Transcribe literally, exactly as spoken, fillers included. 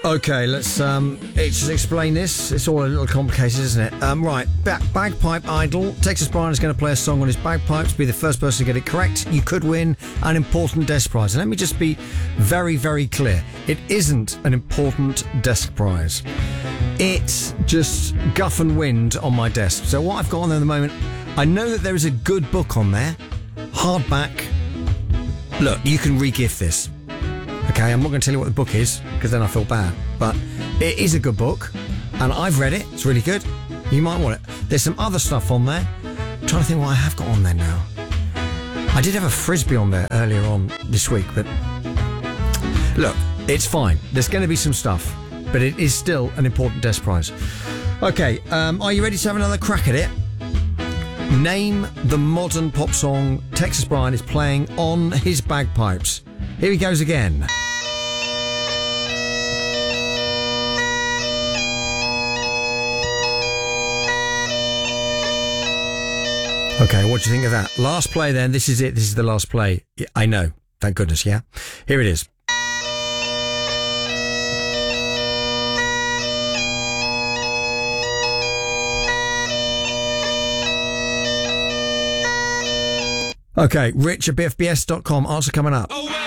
Okay, let's um, let's explain this. It's all a little complicated, isn't it? Um, right, ba- Bagpipe Idol. Texas Brian is going to play a song on his bagpipes. Be the first person to get it correct. You could win an important desk prize. And let me just be very, very clear. It isn't an important desk prize. It's just guff and wind on my desk. So what I've got on there at the moment, I know that there is a good book on there, hardback. Look, you can re-gift this. Okay, I'm not going to tell you what the book is, because then I feel bad. But it is a good book, and I've read it. It's really good. You might want it. There's some other stuff on there. I'm trying to think what I have got on there now. I did have a Frisbee on there earlier on this week, but look, it's fine. There's going to be some stuff, but it is still an important desk prize. Okay, um, are you ready to have another crack at it? Name the modern pop song Texas Brian is playing on his bagpipes. Here he goes again. Okay, what do you think of that? Last play then. This is it. This is the last play. Yeah, I know. Thank goodness, yeah? Here it is. Okay, Rich at B F B S dot com. Answer coming up. Oh, well.